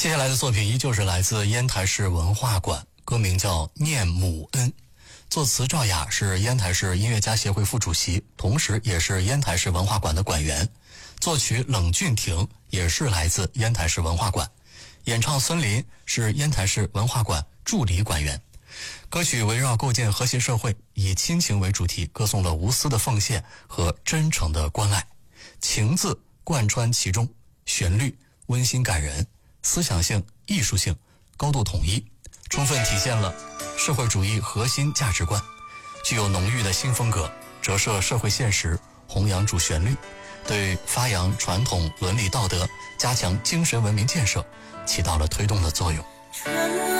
接下来的作品依旧是来自烟台市文化馆，歌名叫《念母恩》，作词赵雅，是烟台市音乐家协会副主席，同时也是烟台市文化馆的馆员。作曲冷峻廷，也是来自烟台市文化馆。演唱孙林，是烟台市文化馆助理馆员。歌曲围绕构建和谐社会，以亲情为主题，歌颂了无私的奉献和真诚的关爱，情字贯穿其中，旋律温馨感人，思想性、艺术性高度统一，充分体现了社会主义核心价值观，具有浓郁的新风格，折射社会现实，弘扬主旋律，对发扬传统伦理道德、加强精神文明建设起到了推动的作用。